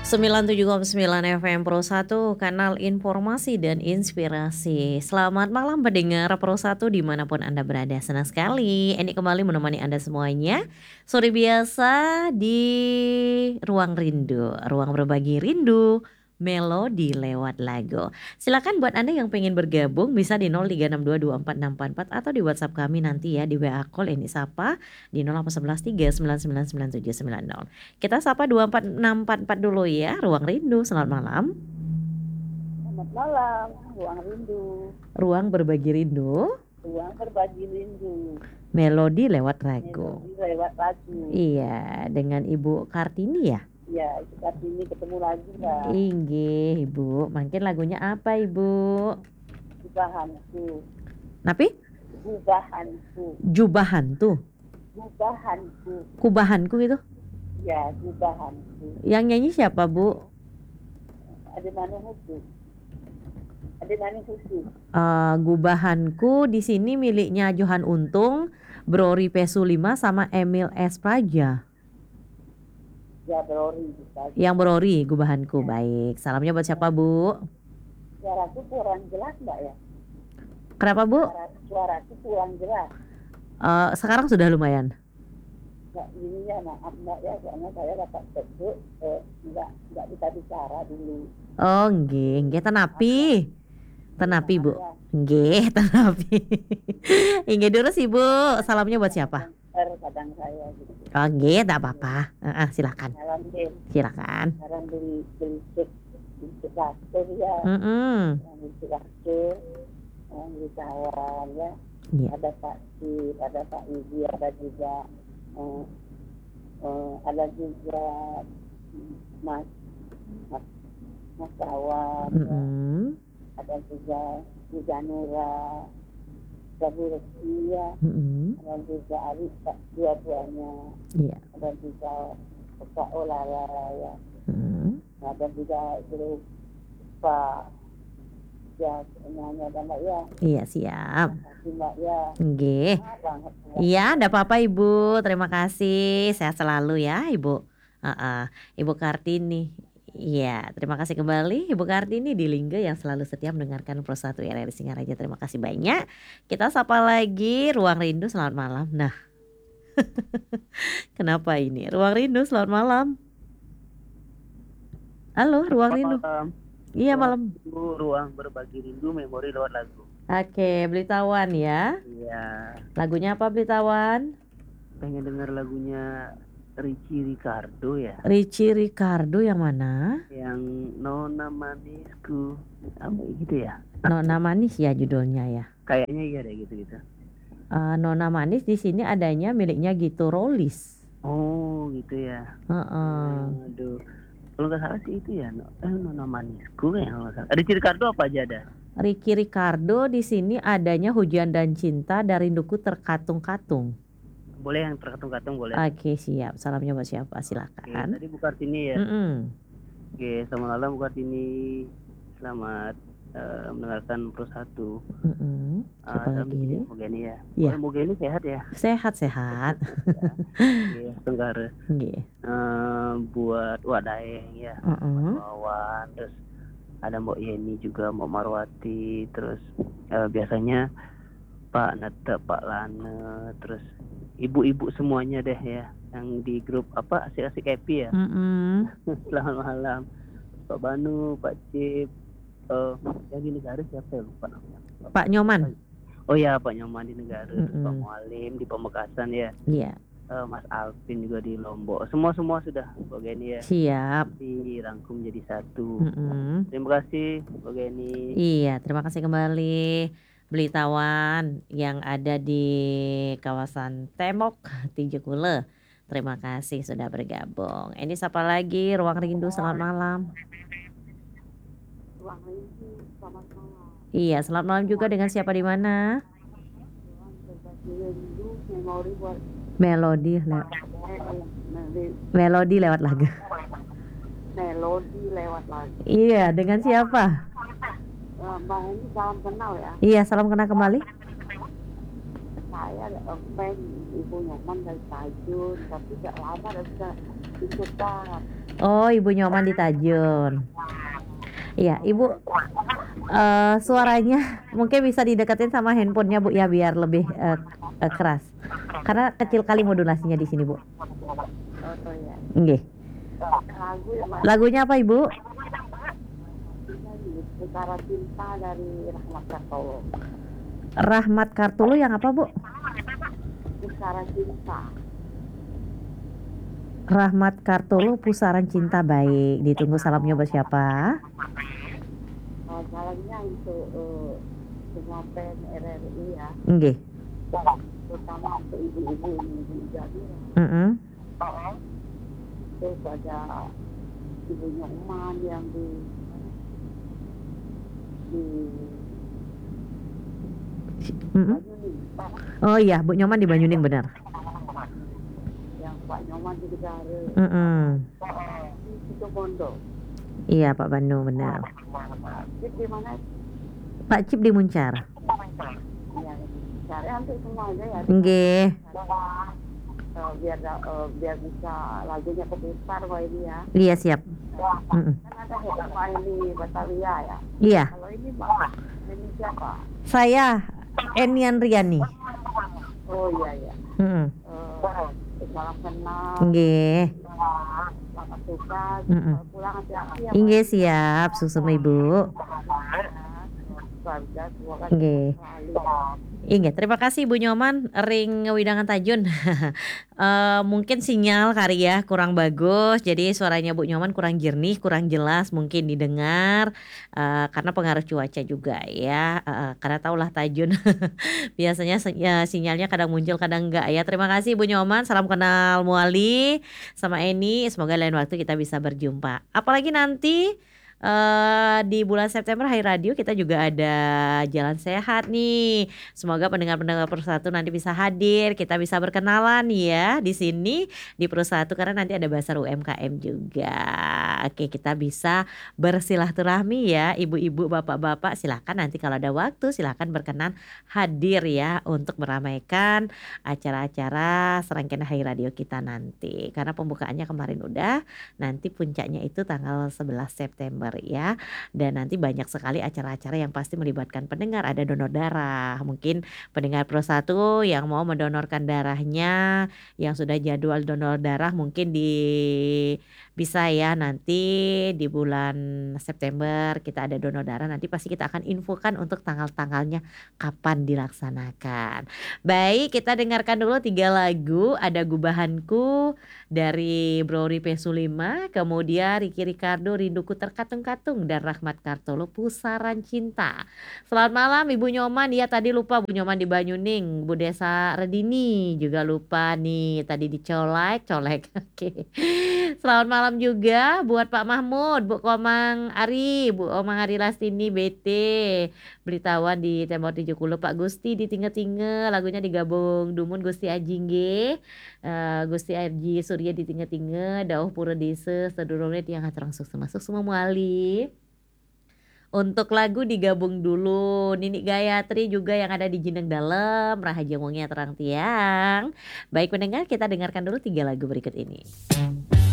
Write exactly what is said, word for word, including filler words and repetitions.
sembilan tujuh koma sembilan F M Pro satu, kanal informasi dan inspirasi. Selamat malam pendengar Pro satu dimanapun Anda berada. Senang sekali ini kembali menemani Anda semuanya sore biasa di Ruang Rindu, ruang berbagi rindu, melodi lewat lagu. Silakan buat Anda yang pengen bergabung bisa di nol tiga enam dua dua empat enam empat empat atau di WhatsApp kami nanti ya di W A call ini Sapa di nol delapan satu satu tiga sembilan sembilan sembilan tujuh sembilan nol. Kita sapa dua empat enam empat empat dulu ya, Ruang Rindu. Selamat malam. Selamat malam, Ruang Rindu. Ruang berbagi rindu. Ruang berbagi rindu. Melodi lewat lagu. Melodi lewat lagu. Iya, dengan Ibu Kartini ya? Iya, Kartini ketemu lagi Mbak. Inggih, Ibu. Mungkin lagunya apa, Ibu? Jubahanku. Napi? Jubahanku. Jubahantu. Jubahanku. Kubahanku itu? Ya, jubahanku. Yang nyanyi siapa, Bu? Ade Manu Husu. Ade Manu Husu. Uh, gubahanku di sini miliknya Johan Untung, Brori Pesulima sama Emil S. Praja. Ya, Brori bisa. Yang Brori, gubahanku. Ya. Baik. Salamnya buat siapa, Bu? Suaraku kurang jelas, Mbak ya? Kenapa, Bu? Suara, suaraku kurang jelas. Uh, sekarang sudah lumayan. Mbak, ini ya maaf Mbak ya, soalnya saya dapat tegur eh, nggak nggak bisa bicara dulu. Oh, nggih, nggih tenapi. Tenapi, Bu. Nggih, tenapi. Nggih terus Ibu, salamnya buat siapa? Kadang saya gitu. Oh, nggih, enggak apa-apa. Heeh, silakan. Silakan. Sekarang beli beli cek beli cek kasur ya. Heeh. Beli cek kasur, beli tawar ya. Yeah. Ada Pak Si, ada Pak Izi, ada juga uh, uh, ada juga Mas Mas Mas Kawan, mm-hmm. ya. Ada juga Janura, Gabi Reski ya, mm-hmm. ada juga Arif dua-duanya, yeah. Ada juga Pak Olara ya, mm-hmm. Ada juga grup Pak ya, semuanya ada Mbak ya. Iya siap. Terima kasih Mbak ya. Nggih. Iya, enggak apa-apa Ibu. Terima kasih. Sehat selalu ya Ibu. Uh-uh. Ibu Kartini. Iya, terima kasih kembali Ibu Kartini di Lingga yang selalu setia mendengarkan Pro satu R R I Singaraja. Terima kasih banyak. Kita sapa lagi Ruang Rindu, selamat malam. Nah. Kenapa ini? Ruang Rindu, selamat malam. Halo, Ruang Rindu. Malam. Iya ruang, malam. Ruang berbagi rindu memori lewat lagu. Oke, Blitawan ya. Iya. Lagunya apa Blitawan? Pengen denger lagunya Richie Ricardo ya. Richie Ricardo yang mana? Yang Nona Manisku. Apa gitu ya? Nona Manis ya judulnya ya. Kayaknya iya deh gitu-gitu. Uh, Nona Manis di sini adanya miliknya Gito Rolis. Oh, gitu ya. Uh-uh. Aduh. Kalau nggak salah sih itu ya, eh Nona Manisku ya kalau nggak salah. Richie Ricardo apa aja ada? Ricky Ricardo di sini adanya Hujan dan Cinta dari Rinduku Terkatung-katung. Boleh yang terkatung-katung boleh. Oke siap. Salamnya buat siapa? Silakan. Oke, tadi Bu Kartini ya. Mm-mm. Oke, selamat malam Bu Kartini. Selamat uh, mendengarkan Pro satu. Mm-mm. Siapa uh, lagi? Mogeni ya. Iya. Oh, Mogeni sehat ya? Sehat sehat. Iya, Tenggara. Iya. Uh, buat Wadaeng ya. Uh-uh. Wawan, terus ada Mbok Yeni juga, Mbok Marwati, terus uh, biasanya Pak Nete, Pak Lane, terus ibu-ibu semuanya deh ya, yang di grup apa asik-asik happy ya. Mm-mm. Selamat malam Pak Banu, Pak Cip, uh, yang di negara siapa ya lupa namanya. Pak Nyoman. Oh ya Pak Nyoman di negara, Mm-mm. Pak Mualim di Pamekasan ya. Iya. Uh, Mas Alvin juga di Lombok. Semua-semua sudah Mbak Geni ya. Siap. Dirangkum jadi satu. Mm-mm. Terima kasih Mbak Geni. Iya, terima kasih kembali Blitawan yang ada di kawasan Temok Tijukule. Terima kasih sudah bergabung. Ini siapa lagi? Ruang Rindu, selamat malam. Ruang Rindu, selamat malam. Iya, selamat malam juga dengan siapa di mana? Ruang berbagi rindu, memori buat Melodi le- Melodi lewat lagu. Melodi lewat lagu. Iya, dengan siapa? Uh, Mbak ini salam kenal ya. Iya, salam kenal kembali. Saya ada fan Ibu Nyoman dari Tajun, tapi gak lama dan bisa ikutan. Oh, Ibu Nyoman di Tajun. Iya, Ibu, eee, suaranya mungkin bisa dideketin sama handphone-nya, Bu, ya, biar lebih, eee eee, keras. Karena kecil kali modulasinya di sini, Bu. Oh, oh ya. Nggih. Lagu ya, Mas. Lagunya apa, Ibu? Ini Pusara Cinta dari Rahmat Kartolo. Rahmat Kartolo yang apa, Bu? Pusara Cinta. Rahmat Kartolo, Pusaran Cinta, baik. Ditunggu salamnya buat siapa? Uh, salamnya untuk uh, semua P N R R I ya, Nggih. terutama untuk ibu-ibu yang di Jadira. Mhm. Terus ada ibunya Uman yang di di Mhm. Banyuning, Oh iya, Bu Nyoman di Banyuning, benar. yang Pak Nyoman di Negara, Mhm. di Situ Bondo. Iya, Pak Bandung, benar. Jadi di mana? Pak Cip di Muncar. Ya, cari hampir semua aja ya. Nggih. Uh, biar uh, biar bisa lagunya keputar kok ini ya. Iya, siap. Mhm. Kan ada Pak ini Batalia ya. Iya. Kalau ini Pak, ini siapa? Saya Enian Riani. Oh iya ya. Mhm. Uh, salam kenal. Nggih. Selamat suka. Mhm. Pulang hati-hati ya. Nggih, siap. Susu Ibu. Keluarga semua kan. Nggih. Inggih, terima kasih Ibu Nyoman, ring Widangan Tajun. Eee, mungkin sinyal kali ya kurang bagus, jadi suaranya Bu Nyoman kurang jernih, kurang jelas mungkin didengar, eee, karena pengaruh cuaca juga ya, heeh, karena tahulah Tajun biasanya si ya sinyalnya kadang muncul kadang enggak ya. Terima kasih Ibu Nyoman, salam kenal Muali sama Eni, semoga lain waktu kita bisa berjumpa. Apalagi nanti, eee, di bulan September Hari Radio kita juga ada Jalan Sehat nih. Semoga pendengar-pendengar Persatu nanti bisa hadir, kita bisa berkenalan ya di sini di Persatu karena nanti ada Basar U M K M juga. Oke, kita bisa bersilaturahmi ya, ibu-ibu, bapak-bapak, silakan nanti kalau ada waktu silakan berkenan hadir ya untuk meramaikan acara-acara serangkaian Hari Radio kita nanti. Karena pembukaannya kemarin udah, nanti puncaknya itu tanggal sebelas September ya. Dan nanti banyak sekali acara-acara yang pasti melibatkan pendengar, ada donor darah. Mungkin pendengar Persatu yang mau mendonorkan darahnya, yang sudah jadwal donor darah mungkin di bisa ya nanti di bulan September kita ada donor darah, nanti pasti kita akan infokan untuk tanggal-tanggalnya kapan dilaksanakan. Baik, kita dengarkan dulu tiga lagu, ada Gubahanku dari Bro Ripe Sulima, kemudian Ricky Ricardo Rinduku Terkatung-katung dan Rahmat Kartolo Pusaran Cinta. Selamat malam Ibu Nyoman, ya tadi lupa Bu Nyoman di Banyuning, Bu Desa Redini juga lupa nih tadi dicolek, colek. Oke. Selamat malam juga buat Pak Mahmud, Bu Komang Ari, Bu Omang Ari Lastini B T, Beritawan di Tembok tujuh puluh, Pak Gusti di Tinge-Tinge, lagunya digabung Dumun Gusti Aji nggih. Uh, Gusti Aji Surya di Tinge-Tinge, Dauh Pura Desa sedurunge tiang haturang sukses masuk semua muali. Untuk lagu digabung dulu Nini Gayatri juga yang ada di Jeneng Dalem, Rahaja Wongnya Terang Tiang. Baik pendengar, kita dengarkan dulu tiga lagu berikut ini.